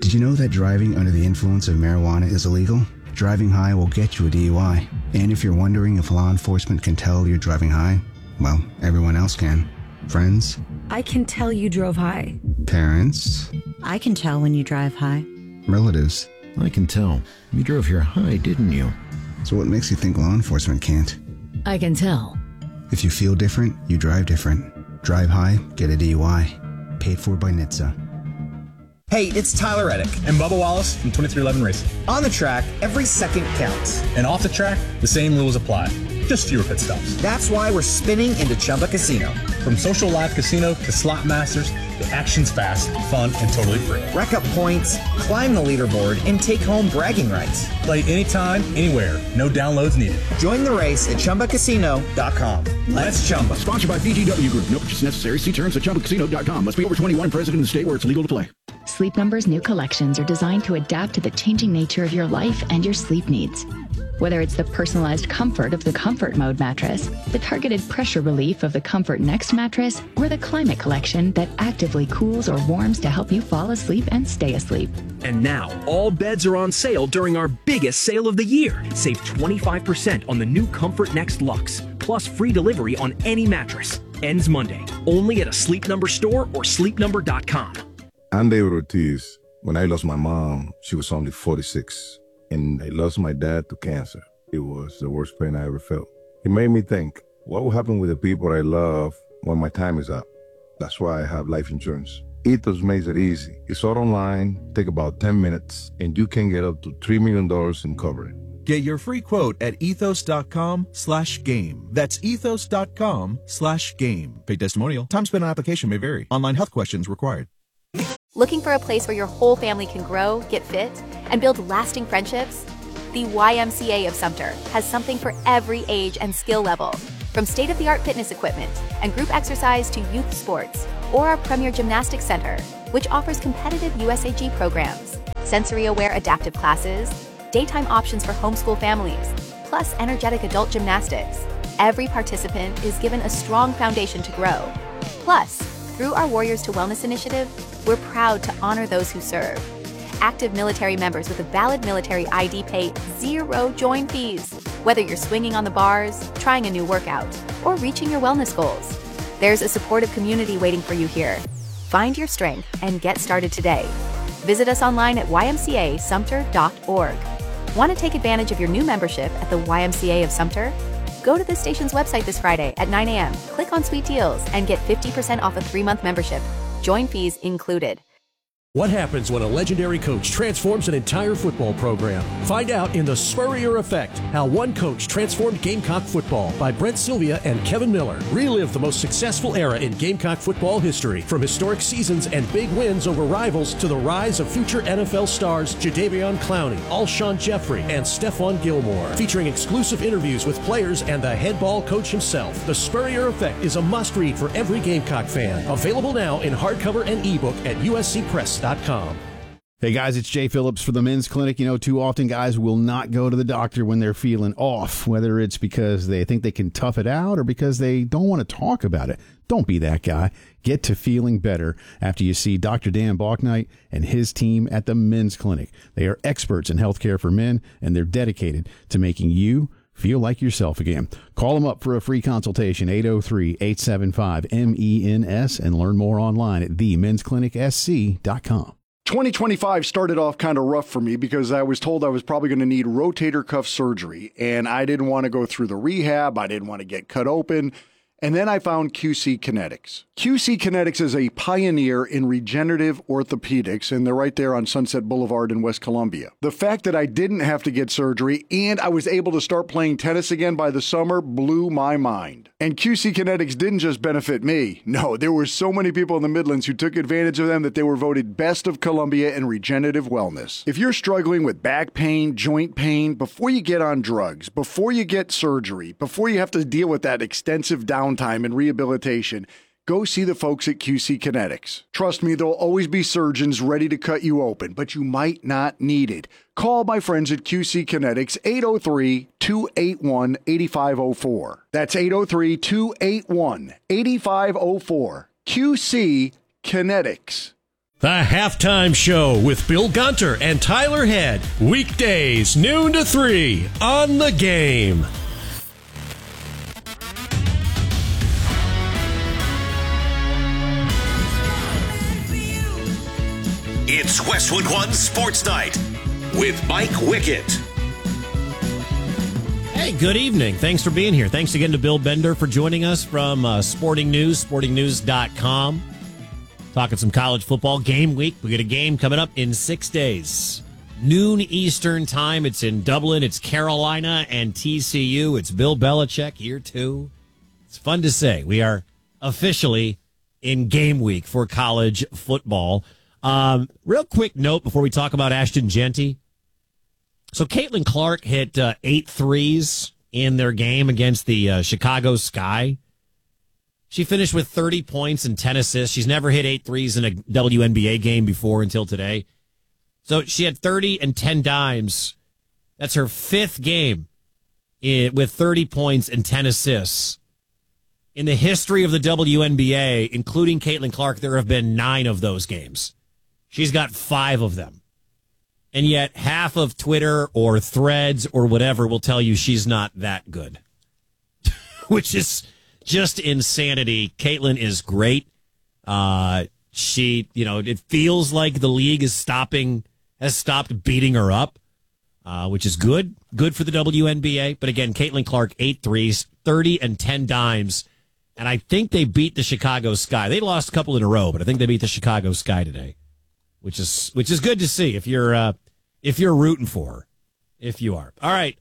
Did you know that driving under the influence of marijuana is illegal? Driving high will get you a DUI. And if you're wondering if law enforcement can tell you're driving high, well, everyone else can. Friends? I can tell you drove high. Parents? I can tell when you drive high. Relatives? I can tell. You drove here high, didn't you? So what makes you think law enforcement can't? I can tell. If you feel different, you drive different. Drive high, get a DUI. Paid for by NHTSA. Hey, it's Tyler Reddick and Bubba Wallace from 2311 Racing. On the track, every second counts. And off the track, the same rules apply. Just fewer pit stops. That's why we're spinning into Chumba Casino. From social live casino to slot masters, the action's fast, fun, and totally free. Rack up points, climb the leaderboard, and take home bragging rights. Play anytime, anywhere. No downloads needed. Join the race at ChumbaCasino.com. Let's Chumba. Sponsored by VGW Group. No purchase necessary. See terms at ChumbaCasino.com. Must be over 21, present in the state where it's legal to play. Sleep Number's new collections are designed to adapt to the changing nature of your life and your sleep needs. Whether it's the personalized comfort of the Comfort Mode mattress, the targeted pressure relief of the Comfort Next mattress, or the Climate Collection that actively cools or warms to help you fall asleep and stay asleep. And now, all beds are on sale during our biggest sale of the year. Save 25% on the new Comfort Next Luxe, plus free delivery on any mattress. Ends Monday, only at a Sleep Number store or sleepnumber.com. I'm David Ortiz. When I lost my mom, she was only 46. And I lost my dad to cancer. It was the worst pain I ever felt. It made me think, what will happen with the people I love when my time is up? That's why I have life insurance. Ethos makes it easy. It's all online, take about 10 minutes, and you can get up to $3 million in coverage. Get your free quote at ethos.com/game. That's ethos.com/game. Paid testimonial. Time spent on application may vary. Online health questions required. Looking for a place where your whole family can grow, get fit, and build lasting friendships? The YMCA of Sumter has something for every age and skill level. From state-of-the-art fitness equipment and group exercise to youth sports, or our Premier Gymnastics Center, which offers competitive USAG programs, sensory-aware adaptive classes, daytime options for homeschool families, plus energetic adult gymnastics. Every participant is given a strong foundation to grow. Plus, through our Warriors to Wellness initiative, we're proud to honor those who serve. Active military members with a valid military ID pay zero join fees, whether you're swinging on the bars, trying a new workout, or reaching your wellness goals. There's a supportive community waiting for you here. Find your strength and get started today. Visit us online at ymcasumter.org. Want to take advantage of your new membership at the YMCA of Sumter? Go to the station's website this Friday at 9 a.m., click on Sweet Deals, and get 50% off a 3-month membership. Join fees included. What happens when a legendary coach transforms an entire football program? Find out in The Spurrier Effect, how one coach transformed Gamecock football by Brent Sylvia and Kevin Miller. Relive the most successful era in Gamecock football history, from historic seasons and big wins over rivals to the rise of future NFL stars Jadeveon Clowney, Alshon Jeffrey, and Stephon Gilmore. Featuring exclusive interviews with players and the head ball coach himself. The Spurrier Effect is a must-read for every Gamecock fan. Available now in hardcover and ebook at USCPress.com. Hey guys, it's Jay Phillips for the Men's Clinic. You know, too often guys will not go to the doctor when they're feeling off, whether it's because they think they can tough it out or because they don't want to talk about it. Don't be that guy. Get to feeling better after you see Dr. Dan Balknight and his team at the Men's Clinic. They are experts in healthcare for men, and they're dedicated to making you feel like yourself again. Call them up for a free consultation, 803-875-MENS, and learn more online at themensclinicsc.com. 2025 started off kind of rough for me because I was told I was probably going to need rotator cuff surgery, and I didn't want to go through the rehab. I didn't want to get cut open. And then I found QC Kinetics. QC Kinetics is a pioneer in regenerative orthopedics, and they're right there on Sunset Boulevard in West Columbia. The fact that I didn't have to get surgery and I was able to start playing tennis again by the summer blew my mind. And QC Kinetics didn't just benefit me. No, there were so many people in the Midlands who took advantage of them that they were voted Best of Columbia in regenerative wellness. If you're struggling with back pain, joint pain, before you get on drugs, before you get surgery, before you have to deal with that extensive downtime and rehabilitation, go see the folks at QC Kinetics. Trust me, there'll always be surgeons ready to cut you open, but you might not need it. Call my friends at QC Kinetics, 803-281-8504. That's 803-281-8504. QC Kinetics. The Halftime Show with Bill Gunter and Tyler Head. Weekdays, noon to 3 on The Game. It's Westwood One Sports Night with Mike Wickett. Hey, good evening. Thanks for being here. Thanks again to Bill Bender for joining us from Sporting News, sportingnews.com. Talking some college football game week. We got a game coming up in 6 days. Noon Eastern time. It's in Dublin. It's Carolina and TCU. It's Bill Belichick year 2. It's fun to say. We are officially in game week for college football. Real quick note before we talk about Ashton Jeanty. So Caitlin Clark hit 8 threes in their game against the Chicago Sky. She finished with 30 points and 10 assists. She's never hit 8 threes in a WNBA game before until today. So she had 30 and 10 dimes. That's her 5th game with 30 points and 10 assists. In the history of the WNBA, including Caitlin Clark, there have been 9 of those games. She's got 5 of them. And yet half of Twitter or Threads or whatever will tell you she's not that good. Which is just insanity. Caitlin is great. It feels like the league has stopped beating her up, which is good. Good for the WNBA. But again, Caitlin Clark, 8 threes, 30 and 10 dimes. And I think they beat the Chicago Sky. They lost a couple in a row, but I think they beat the Chicago Sky today, which is good to see if you're rooting for her, if you are. All right.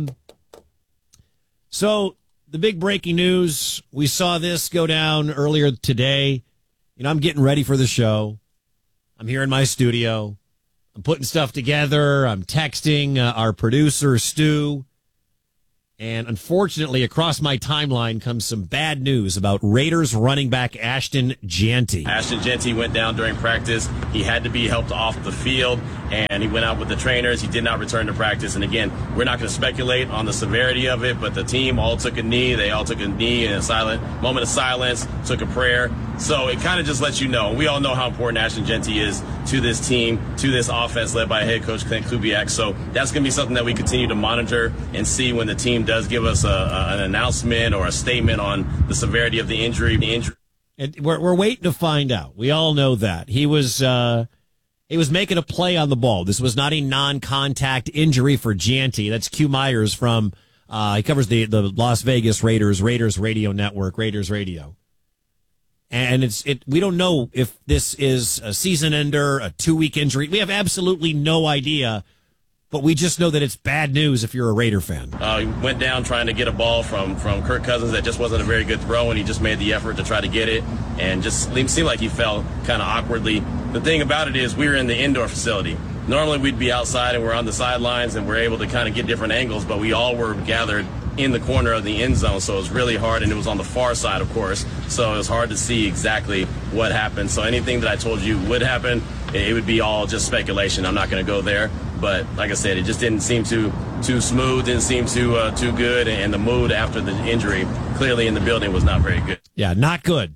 So the big breaking news, we saw this go down earlier today. I'm getting ready for the show. I'm here in my studio. I'm putting stuff together. I'm texting our producer, Stu. And unfortunately, across my timeline comes some bad news about Raiders running back Ashton Jeanty. Ashton Jeanty went down during practice. He had to be helped off the field, and he went out with the trainers. He did not return to practice. And again, we're not going to speculate on the severity of it, but the team all took a knee. They all took a knee in a moment of silence, took a prayer. So it kind of just lets you know. We all know how important Ashton Jeanty is to this team, to this offense led by head coach Clint Kubiak. So that's going to be something that we continue to monitor and see when the team does give us an announcement or a statement on the severity of the injury. And we're waiting to find out. We all know that. He was making a play on the ball. This was not a non-contact injury for Jeanty. That's Q Myers from he covers the Las Vegas Raiders Radio Network, Raiders Radio. And we don't know if this is a season ender, a 2-week injury. We have absolutely no idea, but we just know that it's bad news if you're a Raider fan. He went down trying to get a ball from Kirk Cousins that just wasn't a very good throw, and he just made the effort to try to get it, and just seemed like he fell kind of awkwardly. The thing about it is we were in the indoor facility. Normally we'd be outside and we're on the sidelines and we're able to kind of get different angles, but we all were gathered in the corner of the end zone, so it was really hard, and it was on the far side, of course, so it was hard to see exactly what happened. So anything that I told you would happen, it would be all just speculation. I'm not going to go there, but like I said, it just didn't seem too smooth, didn't seem too good, and the mood after the injury clearly in the building was not very good. Yeah, not good.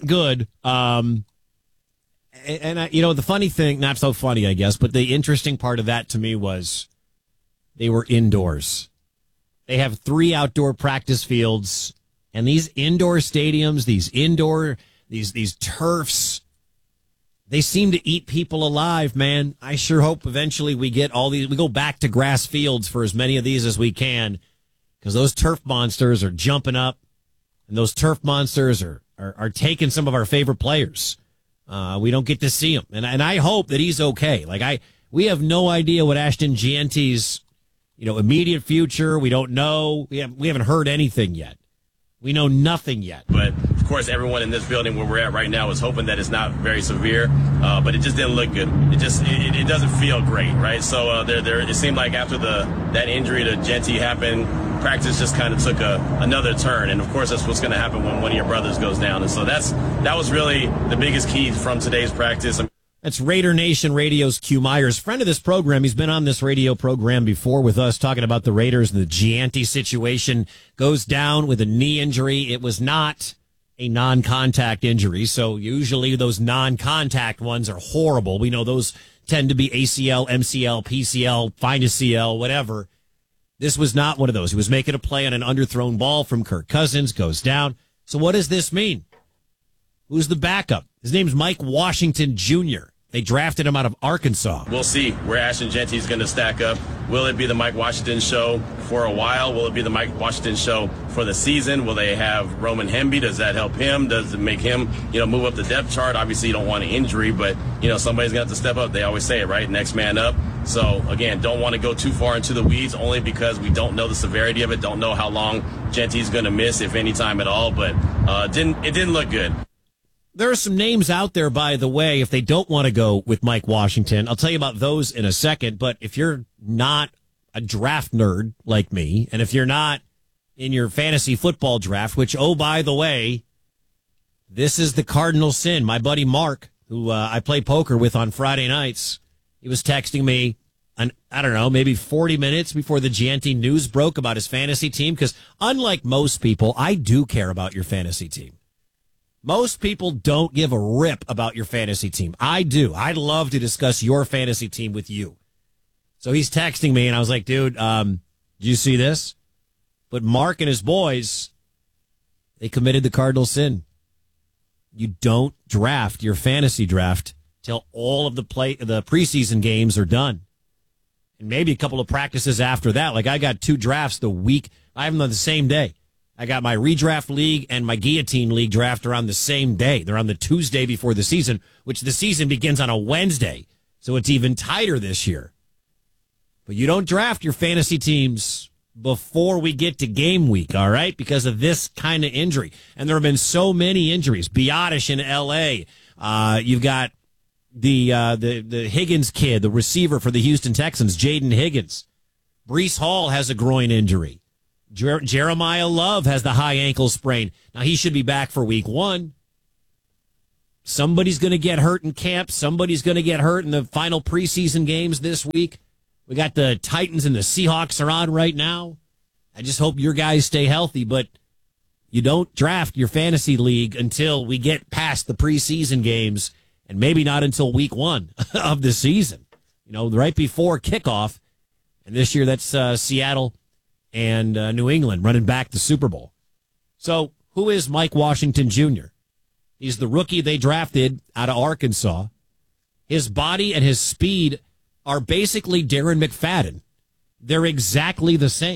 And the funny thing, not so funny, I guess, but the interesting part of that to me was they were indoors. They have 3 outdoor practice fields, and these indoor stadiums, these turfs, they seem to eat people alive, man. I sure hope eventually we go back to grass fields for as many of these as we can, because those turf monsters are jumping up, and those turf monsters are taking some of our favorite players. We don't get to see him, and I hope that he's okay. We have no idea what Ashton Jeanty's immediate future. We don't know. We haven't heard anything yet. We know nothing yet. But of course, everyone in this building where we're at right now is hoping that it's not very severe. But it just didn't look good. It doesn't feel great, right? So it seemed like after that injury to Jeanty happened, practice just kind of took another turn. And of course, that's what's going to happen when one of your brothers goes down. And so that was really the biggest key from today's practice. That's Raider Nation Radio's Q Myers, friend of this program. He's been on this radio program before with us talking about the Raiders and the Jeanty situation. Goes down with a knee injury. It was not a non-contact injury. So usually those non-contact ones are horrible. We know those tend to be ACL, MCL, PCL, find a CL, whatever. This was not one of those. He was making a play on an underthrown ball from Kirk Cousins, goes down. So what does this mean? Who's the backup? His name's Mike Washington Jr. They drafted him out of Arkansas. We'll see where Ashton Genty's going to stack up. Will it be the Mike Washington show for a while? Will it be the Mike Washington show for the season? Will they have Roman Hemby? Does that help him? Does it make him, move up the depth chart? Obviously, you don't want an injury, but, somebody's going to have to step up. They always say it, right? Next man up. So, again, don't want to go too far into the weeds only because we don't know the severity of it, don't know how long Genty's going to miss, if any time at all, but it didn't look good. There are some names out there, by the way, if they don't want to go with Mike Washington. I'll tell you about those in a second, but if you're not a draft nerd like me, and if you're not in your fantasy football draft, which, oh, by the way, this is the cardinal sin. My buddy Mark, who I play poker with on Friday nights, he was texting me, maybe 40 minutes before the Gianti news broke about his fantasy team, because unlike most people, I do care about your fantasy team. Most people don't give a rip about your fantasy team. I do. I'd love to discuss your fantasy team with you. So he's texting me, and I was like, dude, did you see this? But Mark and his boys, they committed the cardinal sin. You don't draft your fantasy draft till all of the preseason games are done. And maybe a couple of practices after that. Like, I got 2 drafts the week. I have them on the same day. I got my redraft league and my guillotine league draft around the same day. They're on the Tuesday before the season, which the season begins on a Wednesday. So it's even tighter this year. But you don't draft your fantasy teams before we get to game week, all right? Because of this kind of injury. And there have been so many injuries. Biotish in L.A. You've got the Higgins kid, the receiver for the Houston Texans, Jaden Higgins. Breece Hall has a groin injury. Jeremiah Love has the high ankle sprain. Now, he should be back for week 1. Somebody's going to get hurt in camp. Somebody's going to get hurt in the final preseason games this week. We got the Titans and the Seahawks are on right now. I just hope your guys stay healthy, but you don't draft your fantasy league until we get past the preseason games, and maybe not until week 1 of the season. Right before kickoff. And this year, that's Seattle and New England running back the Super Bowl. So who is Mike Washington Jr.? He's the rookie they drafted out of Arkansas. His body and his speed are basically Darren McFadden. They're exactly the same.